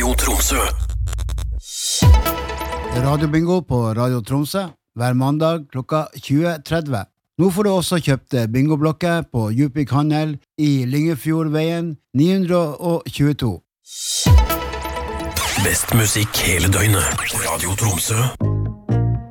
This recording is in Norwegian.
Radio Tromsø. Radiobingo på Radio Tromsø hver mandag klokka 20:30. Nå får du også kjøpt bingoblokker på Djupvik Handel i Lyngefjordveien 922. Best musikk hele døgnet. Radio Tromsø.